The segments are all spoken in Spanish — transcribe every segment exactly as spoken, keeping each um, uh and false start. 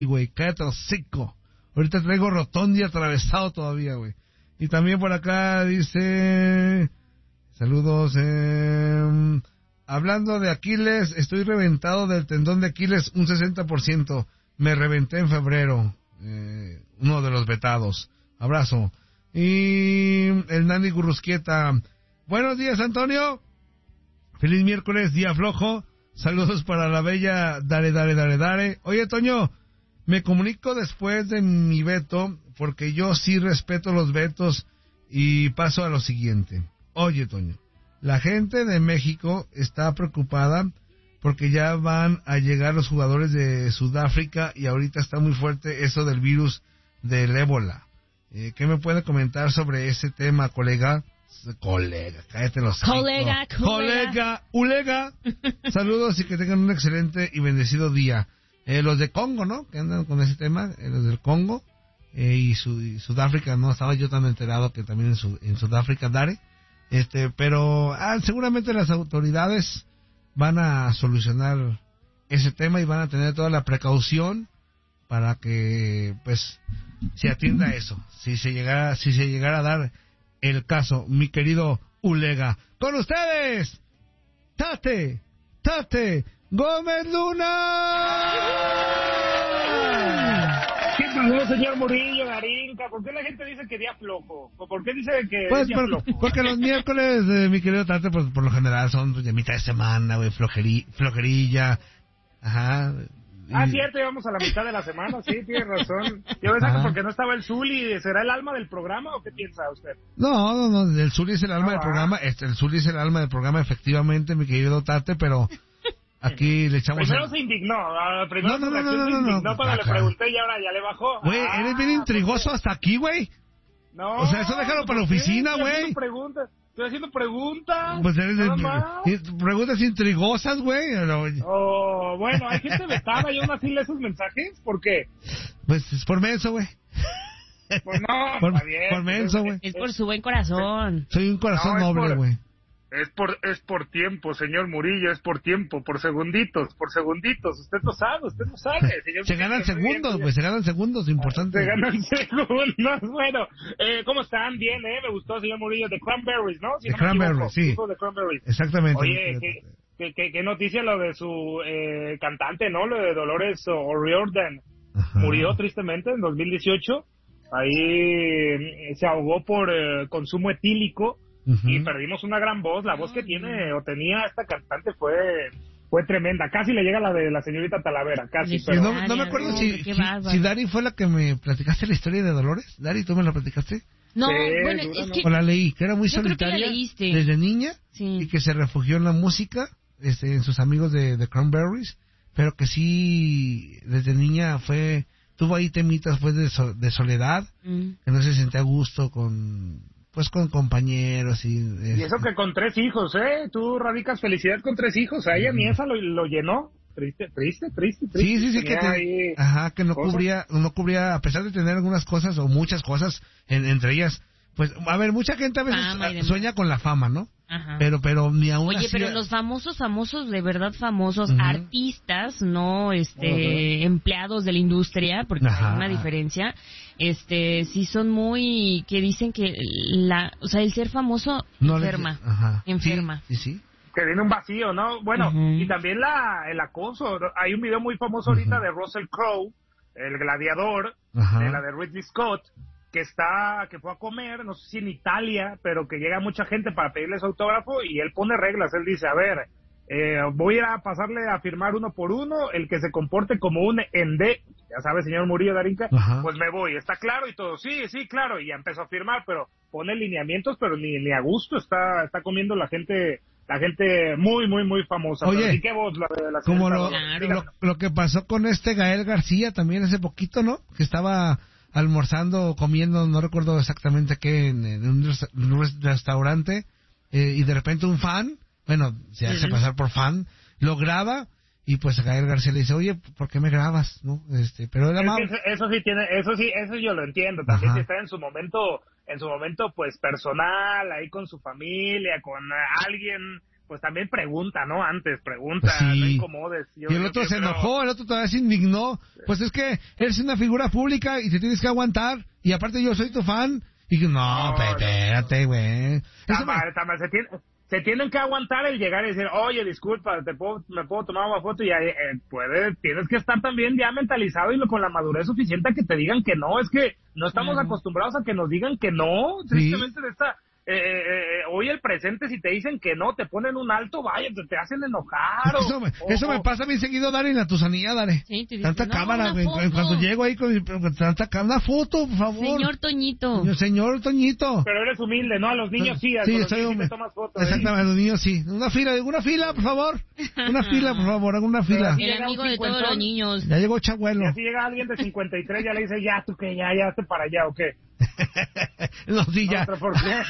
güey, cállate los hocico. Ahorita traigo rotondi atravesado todavía, güey. Y también por acá dice... Saludos, eh... hablando de Aquiles, estoy reventado del tendón de Aquiles un sesenta por ciento. Me reventé en febrero. Eh, uno de los vetados. Abrazo. Y el Nani Gurrusquieta. Buenos días, Antonio. Feliz miércoles, día flojo. Saludos para la bella Dare, Dare, Dare, Dare. Oye, Toño, me comunico después de mi veto, porque yo sí respeto los vetos y paso a lo siguiente. Oye, Toño, la gente de México está preocupada porque ya van a llegar los jugadores de Sudáfrica y ahorita está muy fuerte eso del virus del ébola. Eh, ¿Qué me puede comentar sobre ese tema, colega? Colega, cállate los Colega, cinco. Colega, ulega. Saludos y que tengan un excelente y bendecido día. Eh, los de Congo, ¿no? Que andan con ese tema, eh, los del Congo eh, y, su, y Sudáfrica, no estaba yo tan enterado que también en, su, en Sudáfrica, Dare. Este, pero ah, seguramente las autoridades van a solucionar ese tema y van a tener toda la precaución para que, pues, se atienda eso. Si se llegara, si se llegara a dar el caso, mi querido Ulega. Con ustedes, Tate, Tate Gómez Luna. ¿Qué pasó, señor Murillo, Darinka? ¿Por qué la gente dice que día flojo? ¿Por qué dice que pues día por, flojo? Porque los miércoles, eh, mi querido Tate, pues, por lo general son pues, de mitad de semana, güey, flojeri, flojerilla. Ajá. Y... Ah, cierto, íbamos a la mitad de la semana, sí, tiene razón. Yo pensaba que porque no estaba el Zuli, ¿será el alma del programa o qué piensa usted? No, no, no, el Zuli es el alma no, del ah. programa, este, el Zuli es el alma del programa, efectivamente, mi querido Tate, pero aquí le echamos... Primero a... se indignó, uh, primero no, no, se no, no, no, se no, indignó no, cuando acá. le pregunté y ahora ya le bajó. Güey, ah, eres bien intrigoso hasta aquí, güey. No. O sea, eso déjalo para la oficina, güey. Estoy haciendo preguntas. Pues eres de, más. preguntas intrigosas, güey. Oh, bueno, hay gente vetada y aún así lee sus mensajes. ¿Por qué? Pues es por menso, güey. Pues no, por, está bien. Por menso, güey. Es por su buen corazón. Soy un corazón no, noble, güey. Es por, es por tiempo, señor Murillo, es por tiempo, por segunditos, por segunditos. Usted no sabe, usted no sabe, señor. Se ganan segundos, güey, se ganan segundos, importante. Se ganan segundos, bueno. Eh, ¿Cómo están? Bien, ¿eh? Me gustó, señor Murillo, de Cranberries, ¿no? Si de no Cranberries, sí. De Cranberries. Exactamente. Oye, ¿qué, qué, qué, qué noticia lo de su eh, cantante, ¿no? Lo de Dolores O'Riordan. Ajá. Murió tristemente en dos mil dieciocho. Ahí eh, se ahogó por eh, consumo etílico. Uh-huh. Y perdimos una gran voz. La voz que tiene o tenía esta cantante fue fue tremenda. Casi le llega la de la señorita Talavera, casi. Sí, pero... no, no me acuerdo si, si, si Dari fue la que me platicaste la historia de Dolores. Dari, ¿tú me la platicaste? No, sí, bueno, es no. que... O la leí, que era muy Yo solitaria que desde niña, sí. Y que se refugió en la música, este, en sus amigos de, de Cranberries, pero que sí, desde niña fue... Tuvo ahí temitas pues de, so, de soledad, mm. que no se sentía a gusto con... Pues con compañeros y... Este... Y eso que con tres hijos, ¿eh? Tú radicas felicidad con tres hijos. A ella mm. ni esa lo, lo llenó. Triste, triste, triste, triste. Sí, sí, sí, que, te, ajá, que no cosas. cubría, no cubría, a pesar de tener algunas cosas o muchas cosas, en, entre ellas, pues, a ver, mucha gente a veces fama sueña con la fama, ¿no? Ajá. Pero, pero ni aún Oye, así... pero los famosos, famosos, de verdad famosos, uh-huh. artistas, no, este, uh-huh. empleados de la industria, porque ajá. hay una diferencia, este, sí son muy, que dicen que la, o sea, el ser famoso no enferma, les, ajá. enferma. Sí, sí, sí. Que viene un vacío, ¿no? Bueno, uh-huh. y también la, el acoso. Hay un video muy famoso ahorita uh-huh. de Russell Crowe, el gladiador, uh-huh. de la de Ridley Scott, que está, que fue a comer, no sé si en Italia, pero que llega mucha gente para pedirle su autógrafo y él pone reglas. Él dice, a ver, eh, voy a pasarle a firmar uno por uno, el que se comporte como un ende, ya sabe, señor Murillo Darinka, uh-huh. pues me voy, está claro y todo, sí, sí, claro, y ya empezó a firmar, pero pone lineamientos, pero ni, ni a gusto está, está comiendo la gente, la gente muy, muy, muy famosa. Oye, pero, ¿y qué voz? La, la como lo, lo, lo que pasó con este Gael García también hace poquito, ¿no? Que estaba almorzando o comiendo, no recuerdo exactamente qué, en, en un, en un restaurante, eh, y de repente un fan, bueno, se hace uh-huh. pasar por fan, lo graba, y pues a Gael García le dice, oye, ¿por qué me grabas? ¿No? Este, pero era es que eso, eso sí tiene, eso sí, eso yo lo entiendo, también si está en su momento, en su momento pues personal, ahí con su familia, con uh, alguien, pues también pregunta, ¿no? Antes, pregunta, sí. no incomodes. Yo, y el otro yo, se pero... enojó, el otro todavía se indignó. Pues es que eres una figura pública y te tienes que aguantar. Y aparte yo soy tu fan. Y que, no, no espérate, güey. Está mal, está mal. Se, tiene, se tienen que aguantar el llegar y decir, oye, disculpa, te puedo, me puedo tomar una foto. Y eh, puede, tienes que estar también ya mentalizado y con la madurez suficiente a que te digan que no. Es que no estamos uh-huh. acostumbrados a que nos digan que no. Tristemente ¿Sí? de esta... Eh, eh, hoy el presente, si te dicen que no, te ponen un alto, vaya, te, te hacen enojar. Eso, me, o, eso o, me pasa bien seguido, Dari, en la Tusanía, Dari. Sí, te dicen, tanta no, cámara, güey, cuando llego ahí con, con tanta cámara, una foto, por favor. Señor Toñito. Señor, señor Toñito. Pero eres humilde, ¿no? A los niños sí, a sí, los niños sí te tomas fotos. Exactamente, a los niños sí. Una fila, una fila, por favor. Una fila, por favor, una fila. El amigo de todos los niños. Ya llegó Chabuelo. Y si llega alguien de cincuenta y tres, ya le dice, ya, tú que ya, ya, esté para allá, ¿o qué? No, sí, ya. No, ¿por qué?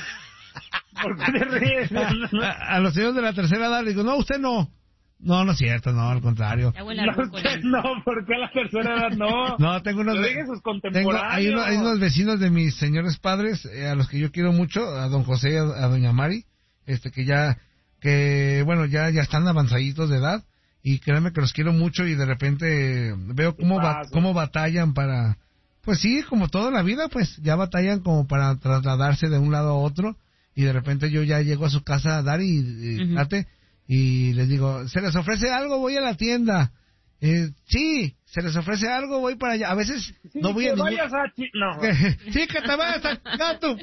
¿Por qué te ríes? A, a los señores de la tercera edad le digo, no, usted no. No, no es cierto, no, al contrario. No, usted no, ¿por qué a la tercera edad no? No, tengo unos, sus tengo, hay, uno, hay unos vecinos de mis señores padres, eh, a los que yo quiero mucho, a don José y a, a doña Mari, este, que ya, que, bueno, ya, ya están avanzaditos de edad, y créanme que los quiero mucho, y de repente veo cómo, ba, cómo batallan para, pues sí, como toda la vida, pues, ya batallan como para trasladarse de un lado a otro, y de repente yo ya llego a su casa a dar y, y, uh-huh. y les digo, ¿se les ofrece algo? Voy a la tienda. Eh, sí, ¿se les ofrece algo? Voy para allá. A veces sí, no voy a ningún... a chi... no. Sí, que te vayas a gato.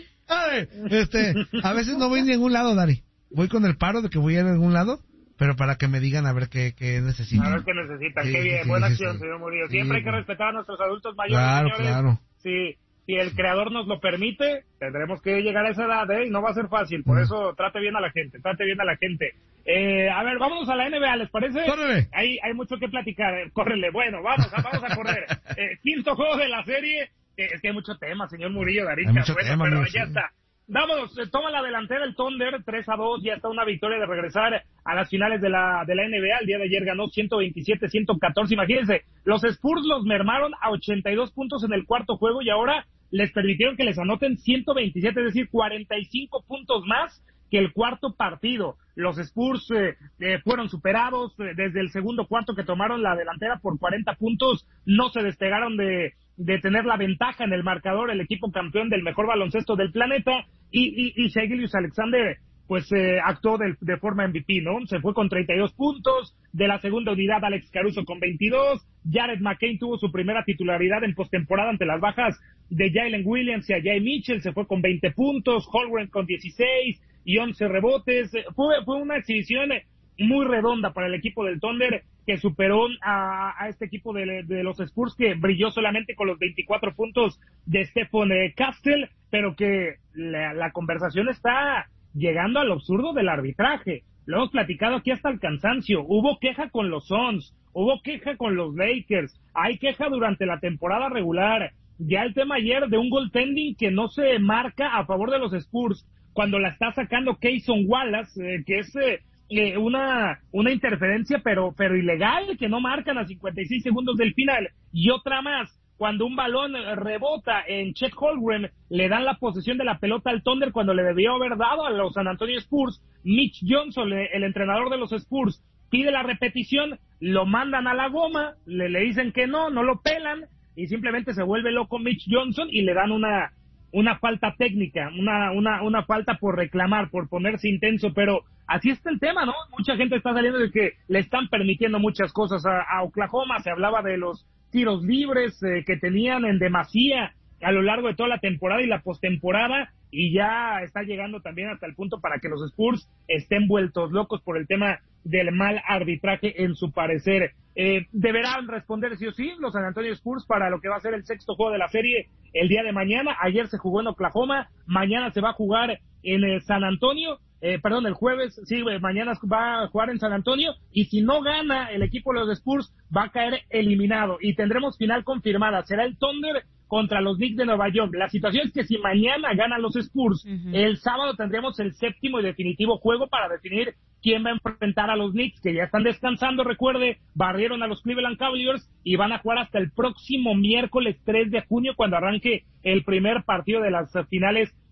Este, a veces no voy a ningún lado, Dari. Voy con el paro de que voy a ir a algún lado, pero para que me digan a ver qué, qué necesitan. A ver qué necesitan. Sí, qué bien, sí, buena sí, acción, sí, señor Murillo. Siempre sí, hay que respetar a nuestros adultos mayores, claro, señores. Claro, Sí. Si el creador nos lo permite, tendremos que llegar a esa edad, ¿eh? Y no va a ser fácil. Por mm. eso, trate bien a la gente, trate bien a la gente. Eh, a ver, vámonos a la N B A, ¿les parece? ¡Córrele! Hay, hay mucho que platicar. Eh. Córrele. Bueno, vamos, a, vamos a correr. Eh, quinto juego de la serie. Eh, es que hay mucho tema, señor Murillo, Darita. Bueno, tema, pero ya sí. está. Vámonos, eh, toma la delantera el Thunder, tres a dos, ya está una victoria de regresar a las finales de la de la N B A. El día de ayer ganó ciento veintisiete a ciento catorce. Imagínense, los Spurs los mermaron a ochenta y dos puntos en el cuarto juego y ahora les permitieron que les anoten ciento veintisiete, es decir, cuarenta y cinco puntos más que el cuarto partido. Los Spurs eh, eh, fueron superados eh, desde el segundo cuarto que tomaron la delantera por cuarenta puntos, no se despegaron de, de tener la ventaja en el marcador, el equipo campeón del mejor baloncesto del planeta, y, y, y Shai Gilgeous-Alexander pues eh, actuó de, de forma M V P, ¿no? Se fue con treinta y dos puntos, de la segunda unidad Alex Caruso con veintidós, Jared McCain tuvo su primera titularidad en postemporada ante las bajas de Jalen Williams y a Jay Mitchell, se fue con veinte puntos, Holmgren con dieciséis y once rebotes. Fue, fue una exhibición muy redonda para el equipo del Thunder, que superó a, a este equipo de, de los Spurs, que brilló solamente con los veinticuatro puntos de Stephon Castle, pero que la, la conversación está llegando al absurdo del arbitraje. Lo hemos platicado aquí hasta el cansancio. Hubo queja con los Suns, hubo queja con los Lakers, hay queja durante la temporada regular. Ya el tema ayer de un goaltending que no se marca a favor de los Spurs, cuando la está sacando Cason Wallace, eh, que es eh, eh, una una interferencia pero pero ilegal, que no marcan a cincuenta y seis segundos del final. Y otra más, cuando un balón rebota en Chet Holmgren, le dan la posesión de la pelota al Thunder cuando le debió haber dado a los San Antonio Spurs. Mitch Johnson, el entrenador de los Spurs, pide la repetición, lo mandan a la goma, le, le dicen que no, no lo pelan, y simplemente se vuelve loco Mitch Johnson y le dan una una falta técnica, una una una falta por reclamar, por ponerse intenso, pero así está el tema, ¿no? Mucha gente está saliendo de que le están permitiendo muchas cosas a, a Oklahoma. Se hablaba de los tiros libres eh, que tenían en demasía a lo largo de toda la temporada y la postemporada, y ya está llegando también hasta el punto para que los Spurs estén vueltos locos por el tema del mal arbitraje en su parecer. Eh, deberán responder sí o sí los San Antonio Spurs para lo que va a ser el sexto juego de la serie el día de mañana. Ayer se jugó en Oklahoma, mañana se va a jugar en eh, San Antonio, eh, perdón, el jueves, sí, mañana va a jugar en San Antonio, y si no gana el equipo de los Spurs, va a caer eliminado, y tendremos final confirmada. Será el Thunder contra los Knicks de Nueva York. La situación es que si mañana ganan los Spurs, uh-huh. el sábado tendremos el séptimo y definitivo juego para definir quién va a enfrentar a los Knicks, que ya están descansando. Recuerde, barrieron a los Cleveland Cavaliers y van a jugar hasta el próximo miércoles tres de junio, cuando arranque el primer partido de las finales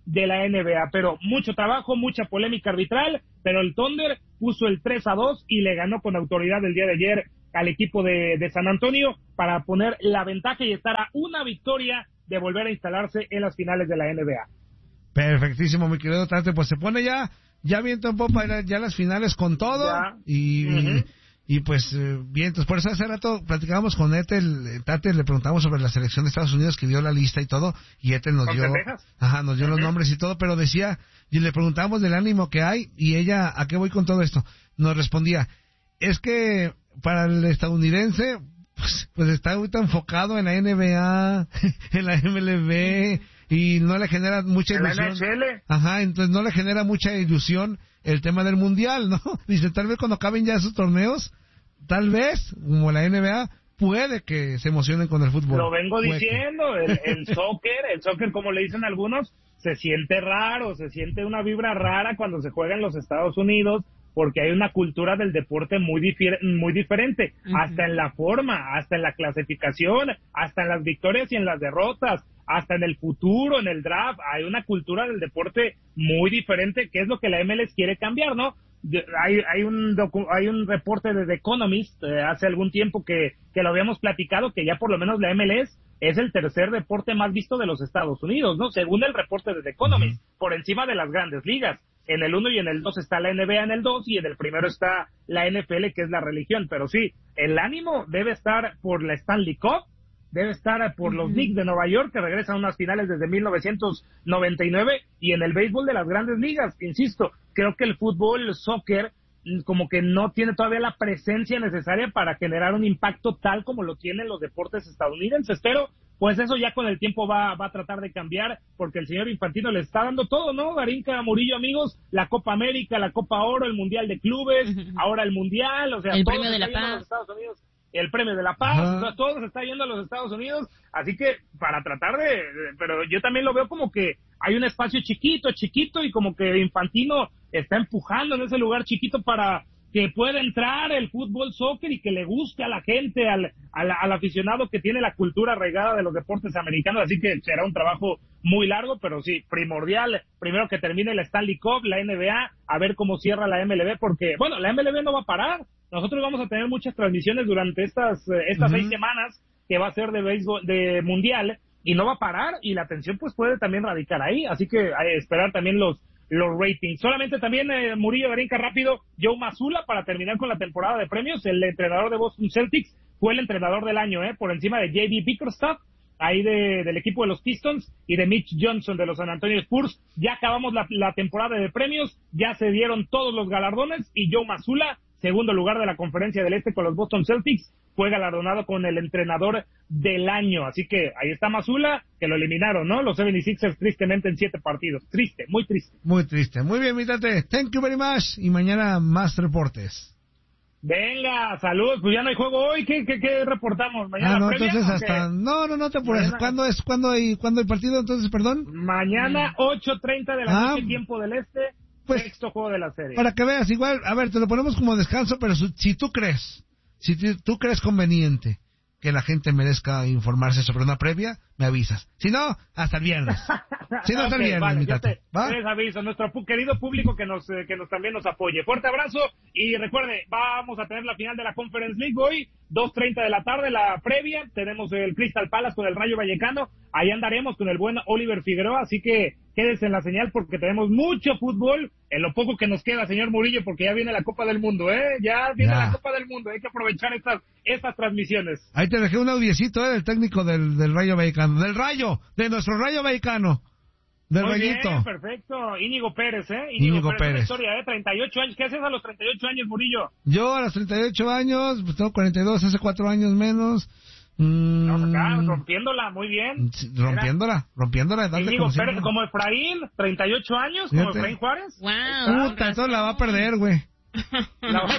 de la N B A. Pero mucho trabajo, mucha polémica arbitral, pero el Thunder puso el tres a dos y le ganó con autoridad el día de ayer al equipo de, de San Antonio para poner la ventaja y estar a una victoria de volver a instalarse en las finales de la N B A. Perfectísimo, mi querido Tate, pues se pone ya, ya viento en popa, ya las finales con todo, ya. y, uh-huh. y, y pues eh, bien, entonces por eso hace rato platicábamos con Ethel, Tate, le preguntamos sobre la selección de Estados Unidos que dio la lista y todo, y Ethel nos dio, ajá, nos dio uh-huh. los nombres y todo, pero decía, y le preguntábamos del ánimo que hay, y ella, ¿a qué voy con todo esto? Nos respondía, es que para el estadounidense, pues, pues está ahorita enfocado en la N B A, en la M L B, y no le genera mucha ilusión. ¿En la N H L? Ajá, entonces no le genera mucha ilusión el tema del mundial, ¿no? Dice, tal vez cuando acaben ya esos torneos, tal vez, como la N B A, puede que se emocionen con el fútbol. Lo vengo puede diciendo, que... el, el soccer, el soccer como le dicen algunos, se siente raro, se siente una vibra rara cuando se juega en los Estados Unidos, porque hay una cultura del deporte muy difier- muy diferente, uh-huh. hasta en la forma, hasta en la clasificación, hasta en las victorias y en las derrotas, hasta en el futuro, en el draft, hay una cultura del deporte muy diferente, que es lo que la M L S quiere cambiar, ¿no? Hay, hay un docu- hay un reporte de The Economist eh, hace algún tiempo que, que lo habíamos platicado, que ya por lo menos la M L S es el tercer deporte más visto de los Estados Unidos, ¿no? Según el reporte de The Economist, uh-huh. por encima de las grandes ligas. En el uno y en el dos está la N B A en el dos y en el primero está la N F L, que es la religión. Pero sí, el ánimo debe estar por la Stanley Cup, debe estar por los Knicks de Nueva York, que regresan a unas finales desde mil novecientos noventa y nueve, y en el béisbol de las grandes ligas. Insisto, creo que el fútbol, el soccer, como que no tiene todavía la presencia necesaria para generar un impacto tal como lo tienen los deportes estadounidenses. Pero pues eso ya con el tiempo va, va a tratar de cambiar, porque el señor Infantino le está dando todo, ¿no? Garinca, Murillo, amigos, la Copa América, la Copa Oro, el Mundial de Clubes, ahora el Mundial, o sea, el todo Premio de la Paz. Los Estados Unidos, el Premio de la Paz, uh-huh. o sea, todo se está yendo a los Estados Unidos, así que para tratar de, pero yo también lo veo como que hay un espacio chiquito, chiquito, y como que Infantino está empujando en ese lugar chiquito para que pueda entrar el fútbol, soccer, y que le guste a la gente, al, al, al aficionado que tiene la cultura arraigada de los deportes americanos, así que será un trabajo muy largo, pero sí, primordial, primero que termine la Stanley Cup, la N B A, a ver cómo cierra la M L B, porque, bueno, la M L B no va a parar, nosotros vamos a tener muchas transmisiones durante estas, estas uh-huh. seis semanas, que va a ser de béisbol, de mundial, y no va a parar, y la atención pues puede también radicar ahí, así que hay que esperar también los los ratings. Solamente también, eh, Murillo, Garinca, rápido, Joe Mazzulla, para terminar con la temporada de premios, el entrenador de Boston Celtics, fue el entrenador del año, eh, por encima de J B Bickerstaff, ahí de, del equipo de los Pistons, y de Mitch Johnson de los San Antonio Spurs. Ya acabamos la, la temporada de premios, ya se dieron todos los galardones, y Joe Mazzulla, segundo lugar de la Conferencia del Este con los Boston Celtics, fue galardonado con el entrenador del año. Así que ahí está Mazzulla, que lo eliminaron, ¿no? Los setenta y seis tristemente en siete partidos. Triste, muy triste. Muy triste. Muy bien, mi Tate. Thank you very much. Y mañana más reportes. Venga, saludos. Pues ya no hay juego hoy. ¿Qué, qué, qué reportamos? ¿Mañana ah, no, previa, entonces hasta... No, no, no te apures. Mañana... ¿Cuándo es? ¿Cuándo hay, ¿Cuándo hay partido? Entonces, perdón. Mañana, ocho treinta de la ah, noche, tiempo del Este. Pues, sexto juego de la serie. Para que veas, igual, a ver, te lo ponemos como descanso, pero su, si tú crees, si t- tú crees conveniente que la gente merezca informarse sobre una previa, me avisas. Si no, hasta el viernes. Si no, hasta okay, el viernes, vale, mi Tate. ¿Va? Les aviso, nuestro querido público que nos eh, que nos también nos apoye. Fuerte abrazo y recuerde, vamos a tener la final de la Conference League hoy, dos treinta de la tarde, la previa. Tenemos el Crystal Palace con el Rayo Vallecano. Ahí andaremos con el buen Oliver Figueroa, así que quédese en la señal porque tenemos mucho fútbol en lo poco que nos queda, señor Murillo, porque ya viene la Copa del Mundo, ¿eh? Ya viene ya. la Copa del Mundo, hay que aprovechar estas estas transmisiones. Ahí te dejé un audiecito, ¿eh? Del técnico del, del Rayo Vallecano, del Rayo, de nuestro Rayo Vallecano. Del Muy Rayito. Bien, perfecto. Íñigo Pérez, ¿eh? Íñigo, Íñigo Pérez. Pérez. Historia, ¿eh? treinta y ocho años. ¿Qué haces a los treinta y ocho años, Murillo? Yo a los treinta y ocho años, pues tengo cuarenta y dos, hace cuatro años menos. Mm, no, acá, rompiéndola, muy bien. Rompiéndola, Era. rompiéndola. Íñigo Pérez, como Efraín, treinta y ocho años, como Fíjate. Efraín Juárez. Wow. Puta, eso la va a perder, güey. La va a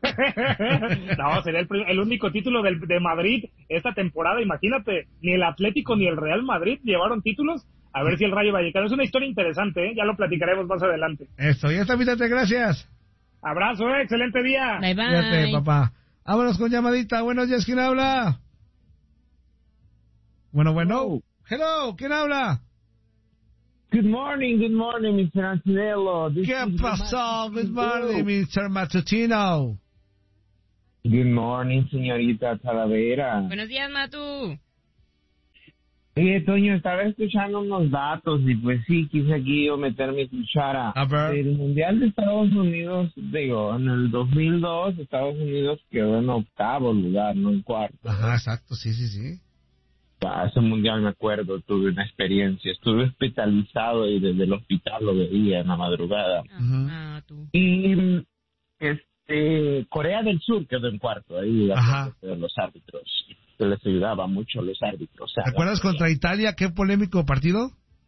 perder. No, sería el, el único título del, de Madrid esta temporada, imagínate. Ni el Atlético ni el Real Madrid llevaron títulos. A ver si el Rayo Vallecano. Es una historia interesante, ¿eh? Ya lo platicaremos más adelante. Eso, ya está, Vítate, gracias. Abrazo, ¿eh? Excelente día. Bye, bye. Fíjate, papá. Vámonos con llamadita. Buenos días, ¿quién habla? Bueno, bueno. Hello. Hello, ¿quién habla? Good morning, good morning, mister Antonello. ¿Qué pasó? Good morning, mister Matutino. Good morning, señorita Talavera. Buenos días, Matu. Oye, Toño, estaba escuchando unos datos y pues sí, quise aquí yo meter mi cuchara. A ver. El Mundial de Estados Unidos, digo, en el dos mil dos, Estados Unidos quedó en octavo lugar, no en cuarto. Ajá, exacto, sí, sí, sí. Ah, ese Mundial me acuerdo, tuve una experiencia. Estuve hospitalizado y desde el hospital lo veía en la madrugada. Ah, tú. Y este Corea del Sur quedó en cuarto, ahí de los árbitros. Se les ayudaba mucho a los árbitros. ¿Te acuerdas contra Italia? Qué polémico partido.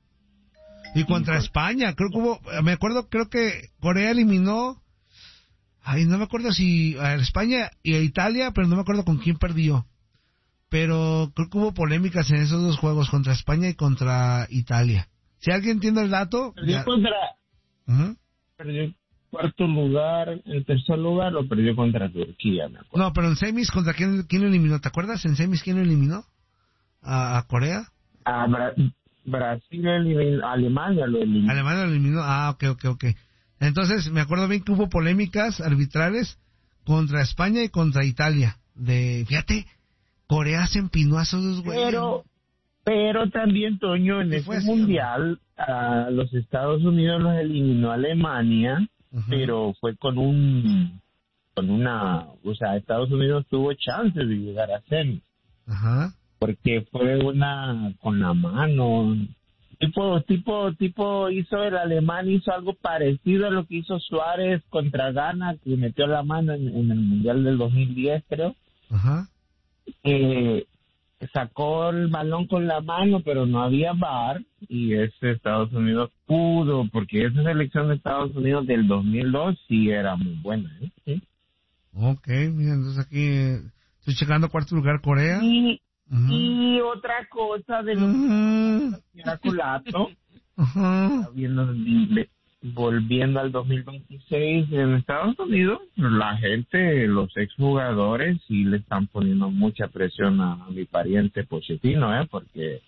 Y contra España, creo que hubo, me acuerdo, creo que Corea eliminó, ay, no me acuerdo si a España y a Italia, pero no me acuerdo con quién perdió. Pero creo que hubo polémicas en esos dos juegos, contra España y contra Italia. Si alguien tiene el dato... Perdió ya... contra... ¿Uh-huh? Perdió cuarto lugar, el tercer lugar lo perdió contra Turquía, me acuerdo. No, pero en semis, ¿contra quién, quién lo eliminó? ¿Te acuerdas? ¿En semis quién lo eliminó? ¿A, a Corea? A Bra- Brasil lo eliminó, Alemania lo eliminó. Alemania lo eliminó, ah, ok, ok, ok. Entonces, me acuerdo bien que hubo polémicas arbitrales contra España y contra Italia. De, fíjate, Corea se empinó a esos dos güeyes. Pero, pero también, Toño, en ese mundial, a los Estados Unidos los eliminó Alemania, uh-huh. pero fue con un, con una, o sea, Estados Unidos tuvo chance de llegar a semis. Ajá. Porque fue una, con la mano, tipo, tipo, tipo, hizo el alemán, hizo algo parecido a lo que hizo Suárez contra Ghana, que metió la mano en, en el mundial del dos mil diez, creo. Ajá. Eh, sacó el balón con la mano, pero no había V A R, y ese Estados Unidos pudo, porque esa selección de Estados Unidos del dos mil dos sí era muy buena, ¿eh? ¿Sí? Ok, mira, entonces aquí eh, estoy checando cuarto lugar Corea. Y, uh-huh. y otra cosa de lo uh-huh. que era Culato, uh-huh. viendo, volviendo al dos mil veintiséis en Estados Unidos, la gente, los exjugadores, sí le están poniendo mucha presión a, a mi pariente Pochettino, ¿eh? Porque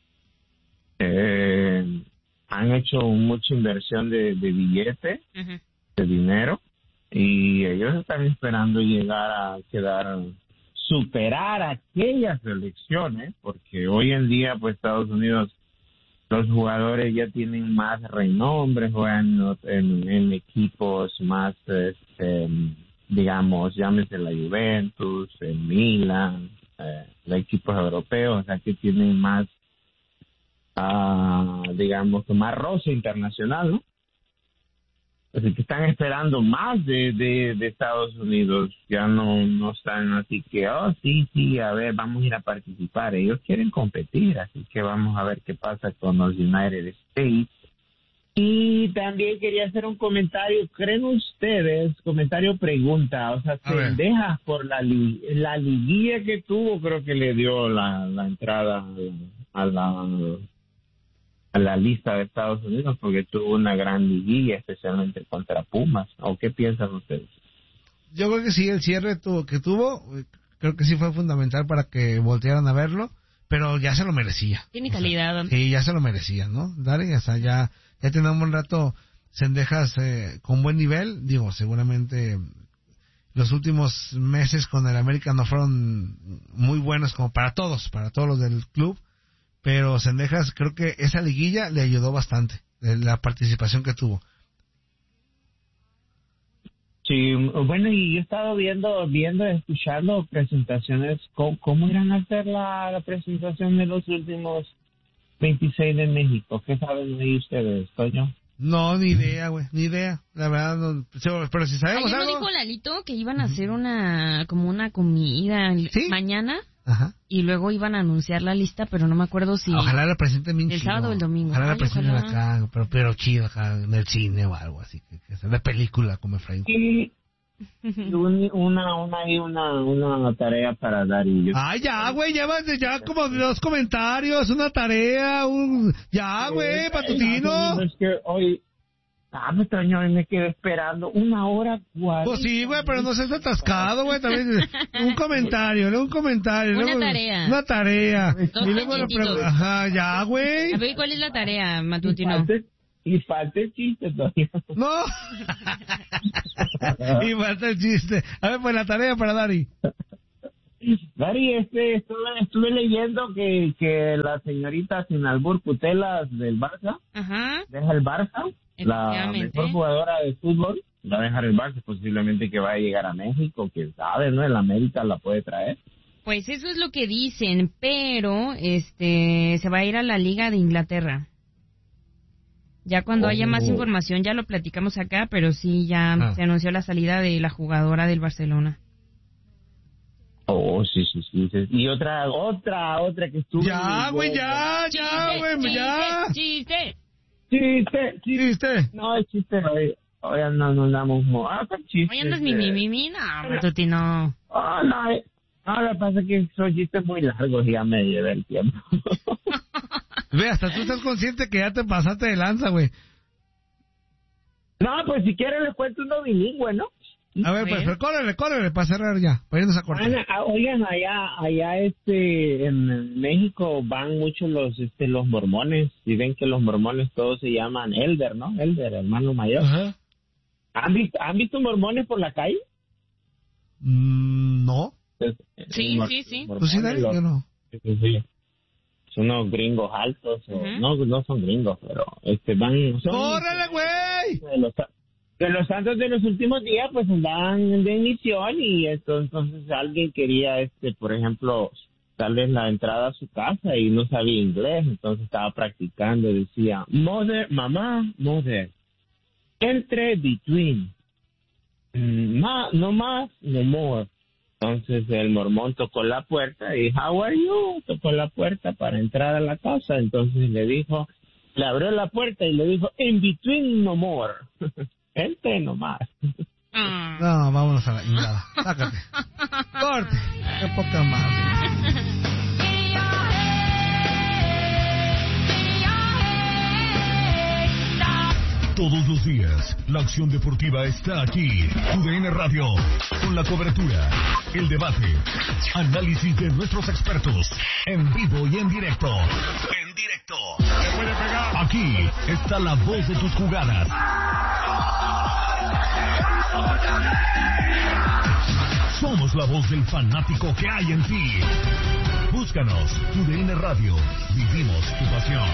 eh, han hecho mucha inversión de, de billete, uh-huh. de dinero, y ellos están esperando llegar a quedar, superar aquellas elecciones, porque hoy en día, pues, Estados Unidos, los jugadores ya tienen más renombre, juegan en, en equipos más, este, digamos, llámese la Juventus, el Milan, eh, los equipos europeos, o sea, que tienen más, uh, digamos, más roce internacional, ¿no? Así que están esperando más de, de, de Estados Unidos, ya no, no están así que, oh, sí, sí, a ver, vamos a ir a participar. Ellos quieren competir, así que vamos a ver qué pasa con los United States. Y también quería hacer un comentario, ¿creen ustedes, comentario pregunta, o sea, Cendejas por la, li, la liguilla que tuvo, creo que le dio la, la entrada a la... a la lista de Estados Unidos porque tuvo una gran liguilla, especialmente contra Pumas. ¿O qué piensan ustedes? Yo creo que sí, el cierre tuvo, que tuvo, creo que sí fue fundamental para que voltearan a verlo, pero ya se lo merecía. Tiene calidad. O sea, sí, ya se lo merecía, ¿no? Dale, o sea, ya, ya tenemos un rato Cendejas eh, con buen nivel, digo, seguramente los últimos meses con el América no fueron muy buenos como para todos, para todos los del club, pero Cendejas, creo que esa liguilla le ayudó bastante, la participación que tuvo. Sí, bueno, y yo he estado viendo, viendo, escuchando presentaciones, ¿cómo, cómo irán a hacer la, la presentación de los últimos veintiséis de México? ¿Qué saben de ustedes, Toño? No, ni idea, güey, ni idea, la verdad, no, pero si sabemos Ayer algo... no dijo Lalito que iban a hacer una, como una comida ¿sí? mañana. Ajá. Y luego iban a anunciar la lista, pero no me acuerdo si... Ojalá la presenten bien el chido. sábado o el domingo. Ojalá Ay, la presenten ojalá. acá, pero, pero chido acá, en el cine o algo así, que, que sea de película como Efraín. Y un, una, una, una, una tarea para Dari. Ay, ya, güey, ya, ya como dos comentarios, una tarea, un... Ya, güey, Patutino. Es que hoy... Ah, me extrañó y me quedé esperando una hora cuarenta. Pues sí, güey, pero no seas atascado, güey, también. Un comentario, luego un comentario. Una luego, y una tarea. Dos Y luego lo cachitos. pre- Ajá, ya, güey. A ver, ¿cuál es la tarea, Y matutino? falta, y falta el chiste todavía. No. Y falta el chiste. A ver, pues la tarea para Dari. Dari, este, estuve, estuve leyendo que, que la señorita sin albur Putelas del Barça, Ajá. deja el Barça, la Efectivamente. mejor jugadora de fútbol, va a dejar el Barça, posiblemente que va a llegar a México, quién sabe, ¿no? El América la puede traer. Pues eso es lo que dicen, pero este se va a ir a la Liga de Inglaterra. Ya cuando Oh. haya más información ya lo platicamos acá, pero sí ya Ah. se anunció la salida de la jugadora del Barcelona. Oh, sí, sí, sí, sí. Y otra, otra, otra que estuvo... Ya, güey, ya, ya, güey, ya. ¡Chiste! Chiste, chiste. ¿Chiste? No, el chiste, hoy, hoy no nos damos... mo- Ah, con chistes. Hoy andas mi, mi, mi, mi, no, matutino. Ah, no, eh. No, lo que pasa es que son chistes muy largos y ya me llevé el tiempo. Ve, hasta tú estás consciente que ya te pasaste de lanza, güey. No, pues si quieren les cuento uno bilingüe, ¿no? A ver, pues, pero córrele, córrele, para cerrar ya, para irnos a cortar. Ana, ah, oigan, allá, allá, este, en México van muchos los, este, los mormones, y ven que los mormones todos se llaman Elder, ¿no? Elder, hermano mayor. Ajá. ¿Han visto, ¿Han visto mormones por la calle? Mm, no. Pues, Sí, mor- sí, sí. Pues sí, Dari, los- yo no. sí, sí, sí. Son unos gringos altos, o, Ujú. no, no son gringos, pero, este, van, son... ¡Córrele, güey! de los, de los santos de los últimos días, pues andaban de misión y esto, entonces alguien quería, este, por ejemplo, darles la entrada a su casa y no sabía inglés, entonces estaba practicando y decía, mother, mamá, mother, entre, between, mm, ma, no más, no more. Entonces el mormón tocó la puerta y, how are you? Tocó la puerta para entrar a la casa, entonces le dijo, le abrió la puerta y le dijo, in between, no more. Entre nomás. Ah. No, vámonos a la ingada. Sácate. Corte. Qué poca madre. Todos los días, la acción deportiva está aquí. U D N Radio, con la cobertura, el debate, análisis de nuestros expertos, en vivo y en directo. En directo. Aquí está la voz de tus jugadas. Somos la voz del fanático que hay en ti. Búscanos, U D N Radio. Vivimos tu pasión.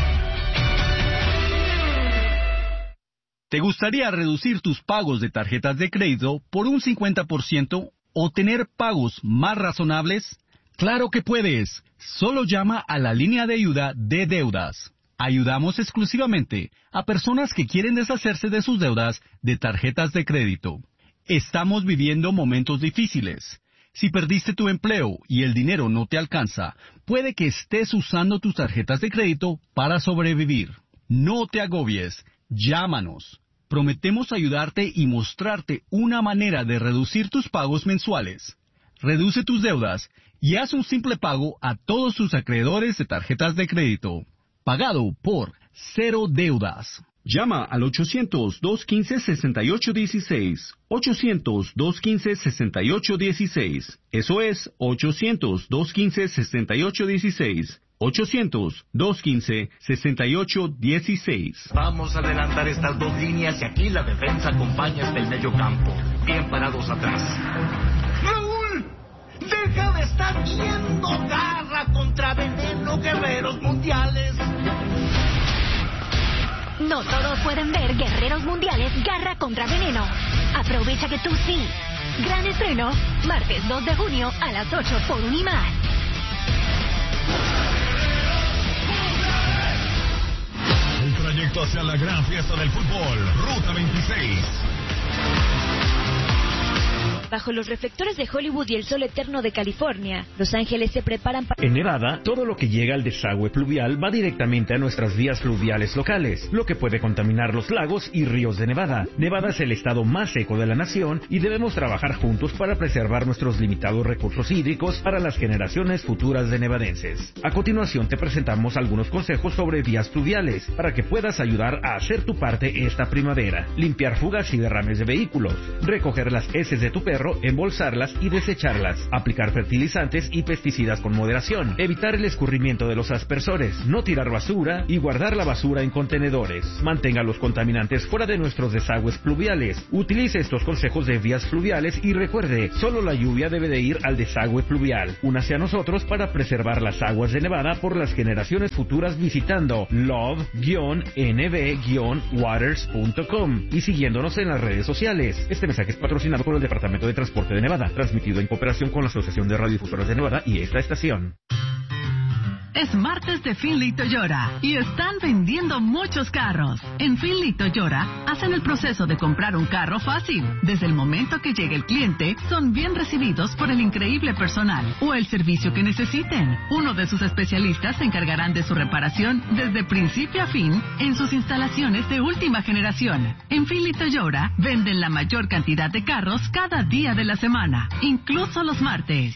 ¿Te gustaría reducir tus pagos de tarjetas de crédito por un cincuenta por ciento o tener pagos más razonables? ¡Claro que puedes! Solo llama a la línea de ayuda de deudas. Ayudamos exclusivamente a personas que quieren deshacerse de sus deudas de tarjetas de crédito. Estamos viviendo momentos difíciles. Si perdiste tu empleo y el dinero no te alcanza, puede que estés usando tus tarjetas de crédito para sobrevivir. No te agobies. Llámanos. Prometemos ayudarte y mostrarte una manera de reducir tus pagos mensuales. Reduce tus deudas y haz un simple pago a todos tus acreedores de tarjetas de crédito. Pagado por Cero Deudas. Llama al ochocientos, dos quince, sesenta y ocho dieciséis. ochocientos, dos quince, sesenta y ocho dieciséis. Eso es ochocientos, dos quince, sesenta y ocho dieciséis. ochocientos, dos quince, sesenta y ocho dieciséis. Vamos a adelantar estas dos líneas y aquí la defensa acompaña hasta el medio campo. Bien parados atrás. ¡Raúl! ¡Deja de estar viendo Garra contra Veneno, guerreros mundiales! No todos pueden ver Guerreros Mundiales Garra contra Veneno. Aprovecha que tú sí. Gran estreno, martes dos de junio a las ocho por Unimás. El trayecto hacia la gran fiesta del fútbol, Ruta veintiséis. Bajo los reflectores de Hollywood y el sol eterno de California, Los Ángeles se preparan para... En Nevada, todo lo que llega al desagüe pluvial va directamente a nuestras vías fluviales locales, lo que puede contaminar los lagos y ríos de Nevada. Nevada es el estado más seco de la nación y debemos trabajar juntos para preservar nuestros limitados recursos hídricos para las generaciones futuras de nevadenses. A continuación te presentamos algunos consejos sobre vías fluviales para que puedas ayudar a hacer tu parte esta primavera. Limpiar fugas y derrames de vehículos, recoger las heces de tu perro, embolsarlas y desecharlas, aplicar fertilizantes y pesticidas con moderación, evitar el escurrimiento de los aspersores, no tirar basura y guardar la basura en contenedores. Mantenga los contaminantes fuera de nuestros desagües pluviales. Utilice estos consejos de vías fluviales y recuerde, solo la lluvia debe de ir al desagüe fluvial. Únase a nosotros para preservar las aguas de Nevada por las generaciones futuras visitando love guion n b guion waters punto com y siguiéndonos en las redes sociales. Este mensaje es patrocinado por el Departamento de Transporte de Nevada, transmitido en cooperación con la Asociación de Radiodifusoras de Nevada y esta estación. Es martes de Finley Toyota y están vendiendo muchos carros. En Finley Toyota hacen el proceso de comprar un carro fácil. Desde el momento que llegue el cliente, son bien recibidos por el increíble personal o el servicio que necesiten. Uno de sus especialistas se encargarán de su reparación desde principio a fin en sus instalaciones de última generación. En Finley Toyota venden la mayor cantidad de carros cada día de la semana, incluso los martes.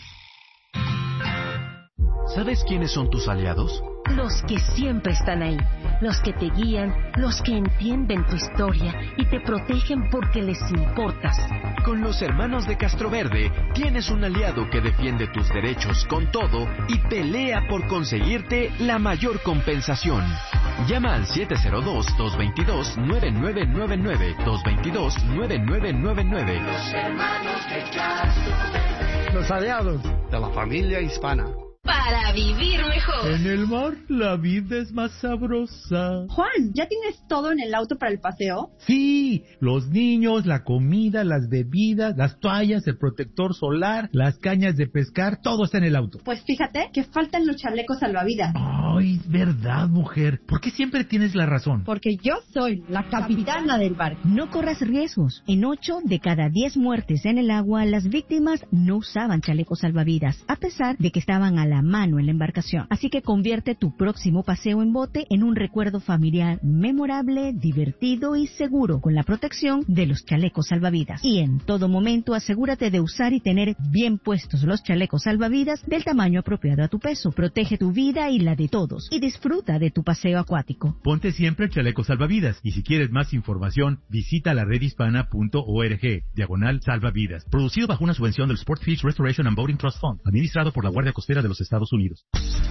¿Sabes quiénes son tus aliados? Los que siempre están ahí, los que te guían, los que entienden tu historia y te protegen porque les importas. Con los hermanos de Castroverde tienes un aliado que defiende tus derechos con todo y pelea por conseguirte la mayor compensación. Llama al siete cero dos, dos dos dos, nueve nueve nueve nueve, dos dos dos, nueve nueve nueve nueve. Los hermanos de Castroverde. Los aliados de la familia hispana. Para vivir mejor. En el mar, la vida es más sabrosa. Juan, ¿ya tienes todo en el auto para el paseo? Sí, los niños, la comida, las bebidas, las toallas, el protector solar, las cañas de pescar, todo está en el auto. Pues fíjate que faltan los chalecos salvavidas. Ay, es verdad, mujer. ¿Por qué siempre tienes la razón? Porque yo soy la capitana del barco. No corras riesgos. En ocho de cada diez muertes en el agua, las víctimas no usaban chalecos salvavidas, a pesar de que estaban a la mano en la embarcación. Así que convierte tu próximo paseo en bote en un recuerdo familiar memorable, divertido y seguro con la protección de los chalecos salvavidas. Y en todo momento asegúrate de usar y tener bien puestos los chalecos salvavidas del tamaño apropiado a tu peso. Protege tu vida y la de todos y disfruta de tu paseo acuático. Ponte siempre el chaleco salvavidas y si quieres más información visita la red hispana punto org diagonal salvavidas. Producido bajo una subvención del Sport Fish Restoration and Boating Trust Fund, administrado por la Guardia Costera de los Estados Unidos.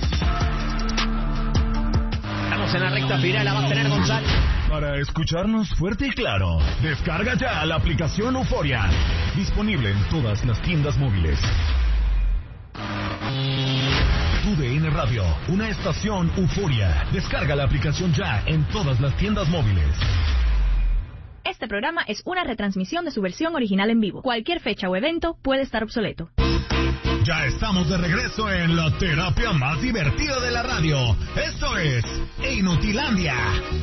Estamos en la recta final, la va a tener González. Para escucharnos fuerte y claro, descarga ya la aplicación Euforia. Disponible en todas las tiendas móviles. U D N Radio, una estación Euforia. Descarga la aplicación ya en todas las tiendas móviles. Este programa es una retransmisión de su versión original en vivo. Cualquier fecha o evento puede estar obsoleto. Ya estamos de regreso en la terapia más divertida de la radio. Esto es Inutilandia.